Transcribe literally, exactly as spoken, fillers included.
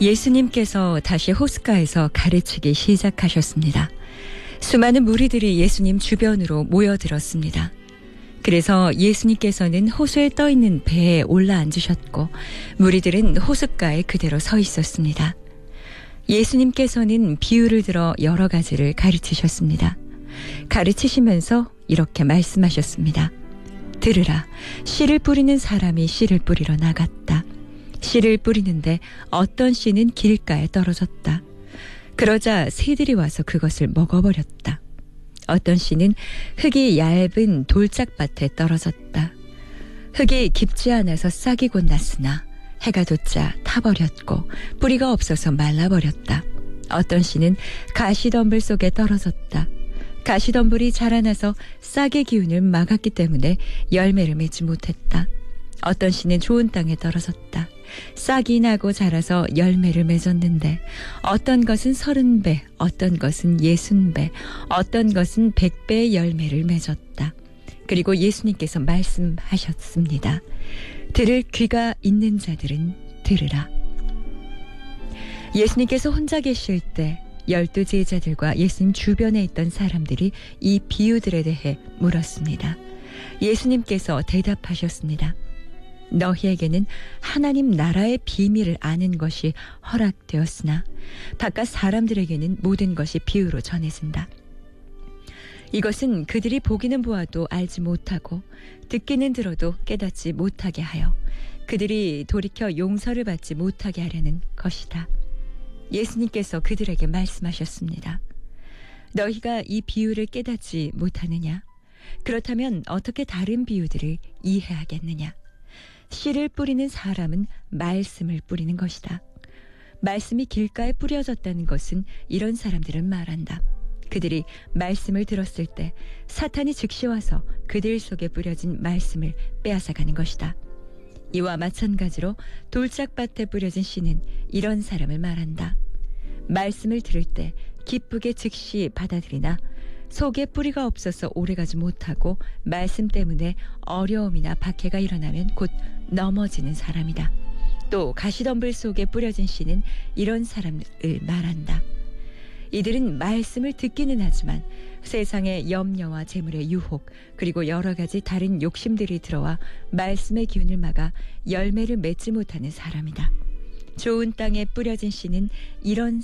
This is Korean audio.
예수님께서 다시 호숫가에서 가르치기 시작하셨습니다. 수많은 무리들이 예수님 주변으로 모여들었습니다. 그래서 예수님께서는 호수에 떠있는 배에 올라앉으셨고 무리들은 호숫가에 그대로 서 있었습니다. 예수님께서는 비유를 들어 여러 가지를 가르치셨습니다. 가르치시면서 이렇게 말씀하셨습니다. 들으라, 씨를 뿌리는 사람이 씨를 뿌리러 나갔다. 씨를 뿌리는데 어떤 씨는 길가에 떨어졌다. 그러자 새들이 와서 그것을 먹어버렸다. 어떤 씨는 흙이 얇은 돌짝밭에 떨어졌다. 흙이 깊지 않아서 싹이 곧 났으나 해가 돋자 타버렸고 뿌리가 없어서 말라버렸다. 어떤 씨는 가시덤불 속에 떨어졌다. 가시덤불이 자라나서 싹의 기운을 막았기 때문에 열매를 맺지 못했다. 어떤 씨는 좋은 땅에 떨어졌다. 싹이 나고 자라서 열매를 맺었는데 어떤 것은 서른 배, 어떤 것은 예순 배, 어떤 것은 백 배의 열매를 맺었다. 그리고 예수님께서 말씀하셨습니다. 들을 귀가 있는 자들은 들으라. 예수님께서 혼자 계실 때 열두 제자들과 예수님 주변에 있던 사람들이 이 비유들에 대해 물었습니다. 예수님께서 대답하셨습니다. 너희에게는 하나님 나라의 비밀을 아는 것이 허락되었으나 바깥 사람들에게는 모든 것이 비유로 전해진다. 이것은 그들이 보기는 보아도 알지 못하고 듣기는 들어도 깨닫지 못하게 하여 그들이 돌이켜 용서를 받지 못하게 하려는 것이다. 예수님께서 그들에게 말씀하셨습니다. 너희가 이 비유를 깨닫지 못하느냐? 그렇다면 어떻게 다른 비유들을 이해하겠느냐? 씨를 뿌리는 사람은 말씀을 뿌리는 것이다. 말씀이 길가에 뿌려졌다는 것은 이런 사람들을 말한다. 그들이 말씀을 들었을 때 사탄이 즉시 와서 그들 속에 뿌려진 말씀을 빼앗아가는 것이다. 이와 마찬가지로 돌짝밭에 뿌려진 씨는 이런 사람을 말한다. 말씀을 들을 때 기쁘게 즉시 받아들이나 속에 뿌리가 없어서 오래가지 못하고 말씀 때문에 어려움이나 박해가 일어나면 곧 넘어지는 사람이다. 또 가시덤불 속에 뿌려진 씨는 이런 사람을 말한다. 이들은 말씀을 듣기는 하지만 세상의 염려와 재물의 유혹 그리고 여러 가지 다른 욕심들이 들어와 말씀의 기운을 막아 열매를 맺지 못하는 사람이다. 좋은 땅에 뿌려진 씨는 이런